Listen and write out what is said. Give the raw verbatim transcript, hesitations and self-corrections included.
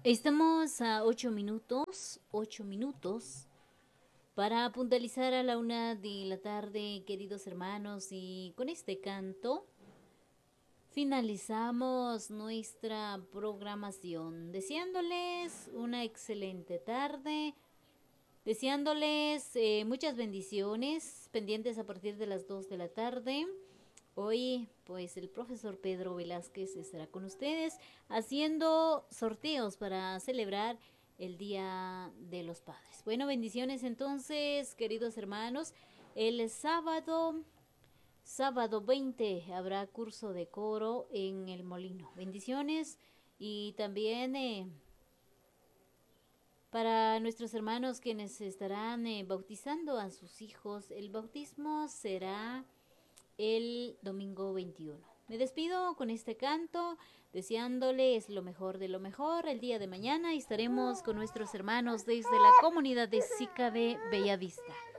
Estamos a ocho minutos, ocho minutos para puntualizar a la una de la tarde, queridos hermanos, y con este canto finalizamos nuestra programación, deseándoles una excelente tarde, deseándoles eh, muchas bendiciones, pendientes a partir de las dos de la tarde. Hoy, pues el profesor Pedro Velázquez estará con ustedes haciendo sorteos para celebrar el Día de los Padres. Bueno, bendiciones entonces, queridos hermanos. El sábado, sábado veinte, habrá curso de coro en el Molino. Bendiciones y también eh, para nuestros hermanos quienes estarán eh, bautizando a sus hijos, el bautismo será el domingo veintiuno. Me despido con este canto, deseándoles lo mejor de lo mejor. El día de mañana estaremos con nuestros hermanos desde la comunidad de Sica de Bellavista.